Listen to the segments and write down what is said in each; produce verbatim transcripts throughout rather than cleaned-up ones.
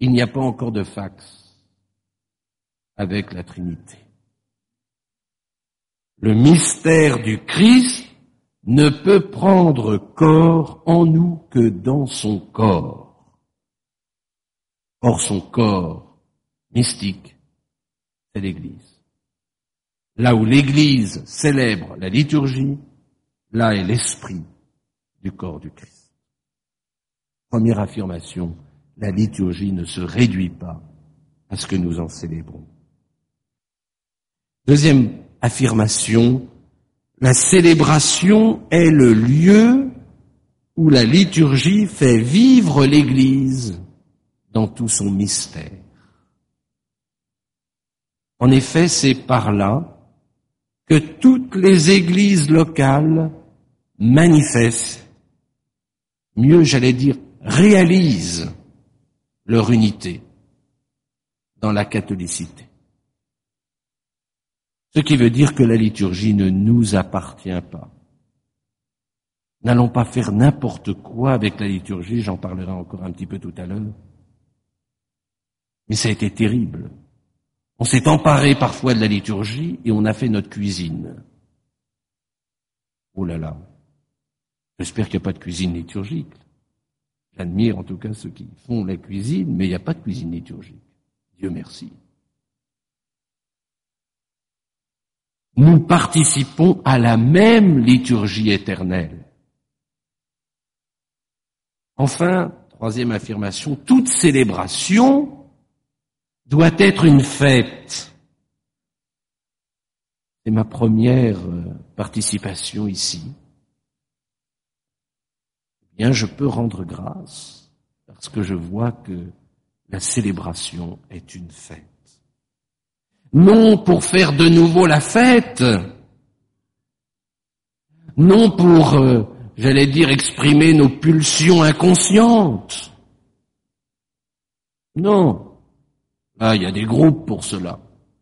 Il n'y a pas encore de fax avec la Trinité. Le mystère du Christ ne peut prendre corps en nous que dans son corps. Or, son corps mystique, c'est l'Église. Là où l'Église célèbre la liturgie, là est l'esprit du corps du Christ. Première affirmation, la liturgie ne se réduit pas à ce que nous en célébrons. Deuxième affirmation, la célébration est le lieu où la liturgie fait vivre l'Église dans tout son mystère. En effet, c'est par là que toutes les églises locales manifestent, mieux j'allais dire, réalisent leur unité dans la catholicité. Ce qui veut dire que la liturgie ne nous appartient pas. N'allons pas faire n'importe quoi avec la liturgie, j'en parlerai encore un petit peu tout à l'heure. Mais ça a été terrible. On s'est emparé parfois de la liturgie et on a fait notre cuisine. Oh là là. J'espère qu'il n'y a pas de cuisine liturgique. J'admire en tout cas ceux qui font la cuisine, mais il n'y a pas de cuisine liturgique. Dieu merci. Nous participons à la même liturgie éternelle. Enfin, troisième affirmation, toute célébration doit être une fête. C'est ma première participation ici. Eh bien, je peux rendre grâce parce que je vois que la célébration est une fête. Non pour faire de nouveau la fête, non pour, euh, j'allais dire, exprimer nos pulsions inconscientes. Non. Ah, il y a des groupes pour cela.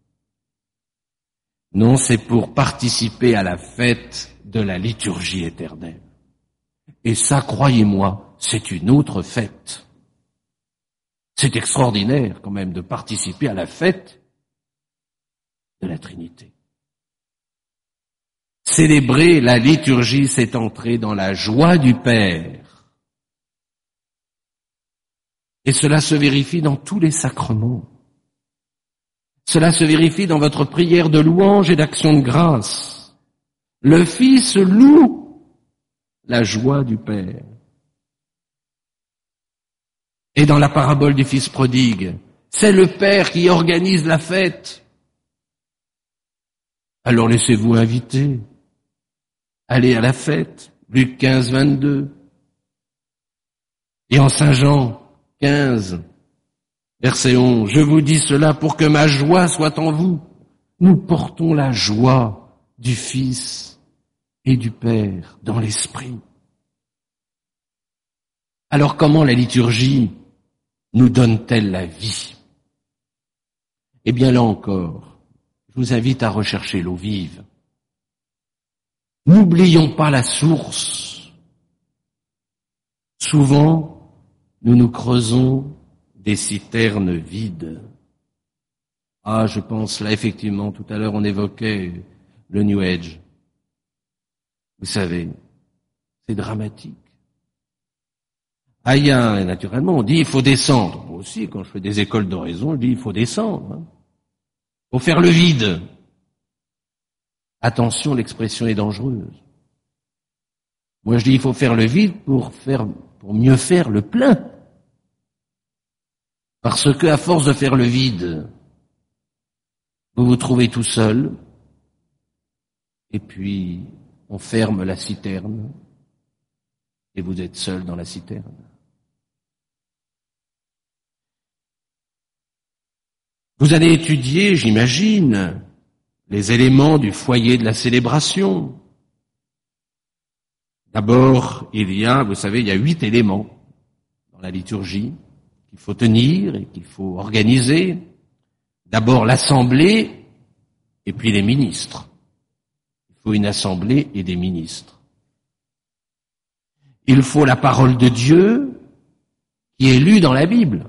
Non, c'est pour participer à la fête de la liturgie éternelle. Et ça, croyez-moi, c'est une autre fête. C'est extraordinaire quand même de participer à la fête de la Trinité. Célébrer la liturgie, c'est entrer dans la joie du Père. Et cela se vérifie dans tous les sacrements. Cela se vérifie dans votre prière de louange et d'action de grâce. Le Fils loue la joie du Père. Et dans la parabole du Fils prodigue, c'est le Père qui organise la fête. Alors laissez-vous inviter. Allez à la fête. Luc quinze, vingt-deux. Et en Saint Jean quinze, verset onze, je vous dis cela pour que ma joie soit en vous. Nous portons la joie du Fils et du Père dans l'Esprit. Alors comment la liturgie nous donne-t-elle la vie? Eh bien là encore, je vous invite à rechercher l'eau vive. N'oublions pas la source. Souvent, nous nous creusons des citernes vides. Ah, je pense là effectivement, tout à l'heure on évoquait le New Age. Vous savez, c'est dramatique. Ah, il y a, naturellement, on dit il faut descendre. Moi aussi, quand je fais des écoles d'oraison, je dis il faut descendre. Hein. Il faut faire le vide. Attention, l'expression est dangereuse. Moi je dis il faut faire le vide pour faire, pour mieux faire le plein. Parce que, à force de faire le vide, vous vous trouvez tout seul, et puis on ferme la citerne, et vous êtes seul dans la citerne. Vous allez étudier, j'imagine, les éléments du foyer de la célébration. D'abord, il y a, vous savez, il y a huit éléments dans la liturgie qu'il faut tenir et qu'il faut organiser. D'abord l'assemblée et puis les ministres. Il faut une assemblée et des ministres. Il faut la parole de Dieu qui est lue dans la Bible.